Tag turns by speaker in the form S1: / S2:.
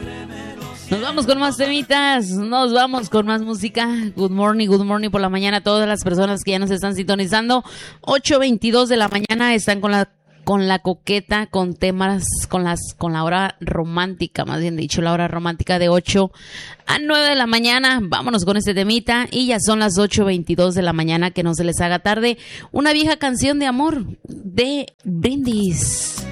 S1: Nos vamos con más temitas, nos vamos con más música. Good morning por la mañana a todas las personas que ya nos están sintonizando. 8:22 de la mañana están con la coqueta, con temas, con la hora romántica, más bien dicho, la hora romántica de 8 a 9 de la mañana. Vámonos con este temita y ya son las 8:22 de la mañana, que no se les haga tarde. Una vieja canción de amor de Brindis.